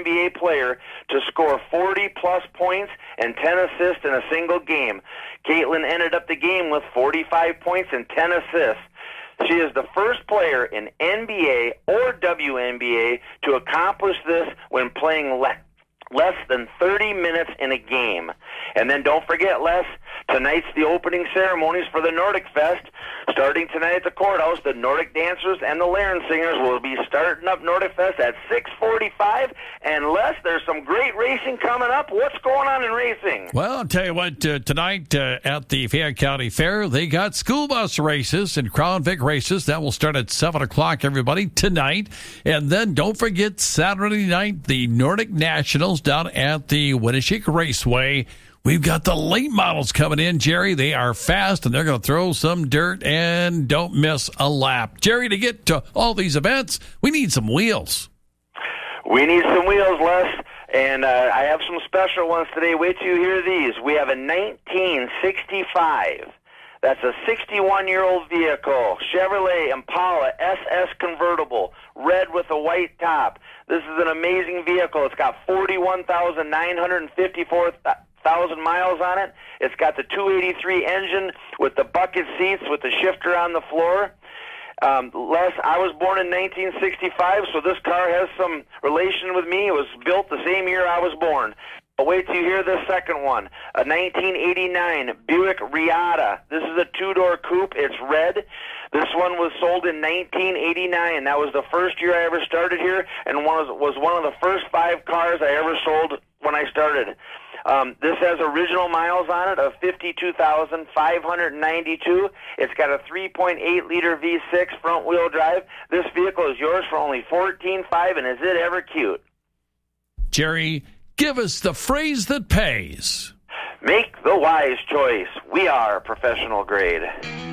NBA player to score 40-plus points and 10 assists in a single game. Caitlin ended up the game with 45 points and 10 assists. She is the first player in NBA or WNBA to accomplish this when playing less than 30 minutes in a game. And then don't forget, Les, tonight's the opening ceremonies for the Nordic Fest. Starting tonight at the courthouse, the Nordic dancers and the Laren singers will be starting up Nordic Fest at 6:45. And Les, there's some great racing coming up. What's going on in racing? Well, I'll tell you what, tonight at the Fayette County Fair, they got school bus races and Crown Vic races. That will start at 7 o'clock, everybody, tonight. And then don't forget Saturday night, the Nordic Nationals down at the Winneshiek Raceway. We've got the late models coming in, Jerry. They are fast, and they're going to throw some dirt, and don't miss a lap. Jerry, to get to all these events, we need some wheels. We need some wheels, Les, and I have some special ones today. Wait till you hear these. We have a 1965. That's a 61-year-old vehicle, Chevrolet Impala SS convertible, red with a white top. This is an amazing vehicle. It's got 41,954 miles on it. It's got the 283 engine with the bucket seats with the shifter on the floor. Les, I was born in 1965, so this car has some relation with me. It was built the same year I was born. But wait till you hear this second one. A 1989 Buick Riata. This is a two-door coupe. It's red. This one was sold in 1989. That was the first year I ever started here, and was one of the first 5 cars I ever sold when I started. This has original miles on it of 52,592. It's got a 3.8-liter V6 front-wheel drive. This vehicle is yours for only $14,500, and is it ever cute? Jerry, give us the phrase that pays. Make the wise choice. We are professional grade.